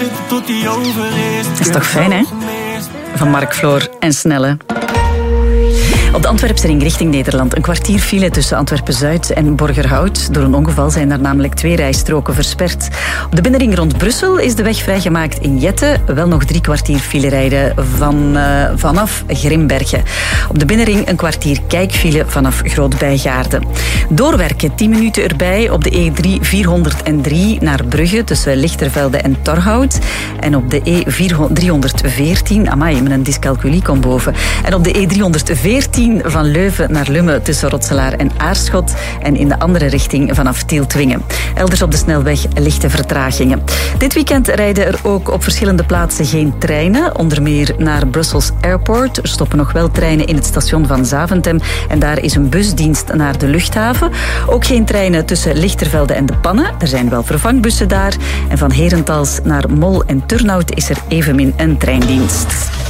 zitten tot die over is. Dat is toch fijn, hè? Van Mark Floor en Snelle. Op de Antwerpse ring richting Nederland. Een kwartier file tussen Antwerpen-Zuid en Borgerhout. Door een ongeval zijn daar namelijk 2 rijstroken versperd. Op de binnenring rond Brussel is de weg vrijgemaakt in Jette. Wel nog 3 kwartier file rijden vanaf Grimbergen. Op de binnenring een kwartier kijkfile vanaf Groot-Bijgaarden. Doorwerken, 10 minuten erbij op de E3 403 naar Brugge tussen Lichtervelde en Torhout. En op de E314, amai, met een dyscalculie komt boven. En op de E314 van Leuven naar Lummen tussen Rotselaar en Aarschot. En in de andere richting vanaf Tieltwingen. Elders op de snelweg lichte vertragingen. Dit weekend rijden er ook op verschillende plaatsen geen treinen. Onder meer naar Brussels Airport. Er stoppen nog wel treinen in het station van Zaventem. En daar is een busdienst naar de luchthaven. Ook geen treinen tussen Lichtervelde en De Pannen. Er zijn wel vervangbussen daar. En van Herentals naar Mol en Turnhout is er evenmin een treindienst.